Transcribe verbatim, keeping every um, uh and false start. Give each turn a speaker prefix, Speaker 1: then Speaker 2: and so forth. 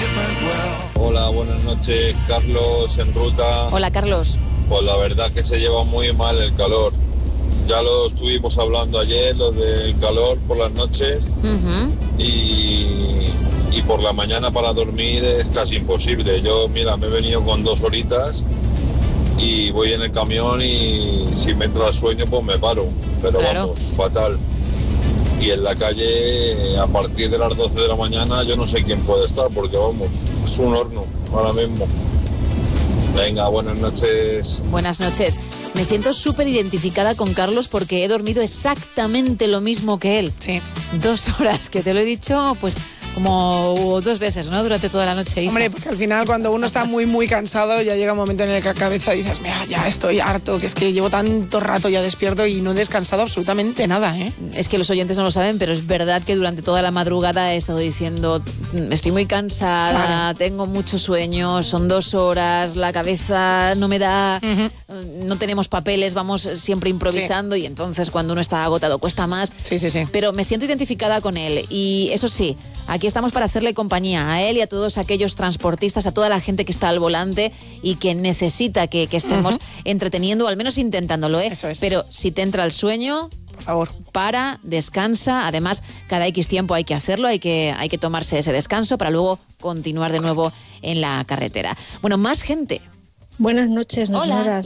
Speaker 1: Hola, buenas noches, Carlos en ruta.
Speaker 2: Hola, Carlos.
Speaker 1: Pues la verdad que se lleva muy mal el calor. Ya lo estuvimos hablando ayer, lo del calor por las noches.
Speaker 2: Uh-huh.
Speaker 1: y, y por la mañana para dormir es casi imposible. Yo, mira, me he venido con dos horitas y voy en el camión y si me entra el sueño pues me paro. Pero
Speaker 2: claro.
Speaker 1: Vamos, fatal. Y en la calle, a partir de las doce de la mañana, yo no sé quién puede estar, porque vamos, es un horno ahora mismo. Venga, buenas noches.
Speaker 2: Buenas noches. Me siento súper identificada con Carlos porque he dormido exactamente lo mismo que él.
Speaker 3: Sí.
Speaker 2: Dos horas, que te lo he dicho, pues como dos veces, ¿no? Durante toda la noche, Isa.
Speaker 3: Hombre, porque al final cuando uno está muy, muy cansado, ya llega un momento en el que a cabeza dices, mira, ya estoy harto, que es que llevo tanto rato ya despierto y no he descansado absolutamente nada, ¿eh?
Speaker 2: Es que los oyentes no lo saben, pero es verdad que durante toda la madrugada he estado diciendo, estoy muy cansada, claro. Tengo mucho sueño, son dos horas, la cabeza no me da, uh-huh. No tenemos papeles, vamos siempre improvisando, sí. Y entonces cuando uno está agotado cuesta más.
Speaker 3: Sí, sí, sí.
Speaker 2: Pero me siento identificada con él y eso sí, aquí estamos para hacerle compañía a él y a todos aquellos transportistas, a toda la gente que está al volante y que necesita que, que estemos uh-huh. entreteniendo, o al menos intentándolo, ¿eh?
Speaker 3: Eso es.
Speaker 2: Pero si te entra el sueño,
Speaker 3: por favor,
Speaker 2: para, descansa. Además, cada X tiempo hay que hacerlo, hay que, hay que tomarse ese descanso para luego continuar de nuevo en la carretera. Bueno, más gente.
Speaker 4: Buenas noches, Nosnoras.